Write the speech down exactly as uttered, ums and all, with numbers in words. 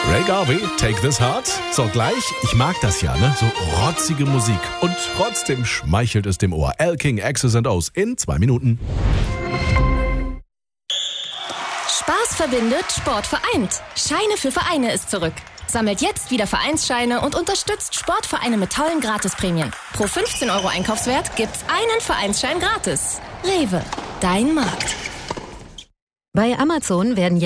Ray Garvey, Take This Heart. So, gleich, ich mag das ja, ne? So rotzige Musik. Und trotzdem schmeichelt es dem Ohr. Al King, X's and O's in zwei Minuten. Spaß verbindet, Sport vereint. Scheine für Vereine ist zurück. Sammelt jetzt wieder Vereinsscheine und unterstützt Sportvereine mit tollen Gratisprämien. Pro fünfzehn Euro Einkaufswert gibt's einen Vereinsschein gratis. Rewe, dein Markt. Bei Amazon werden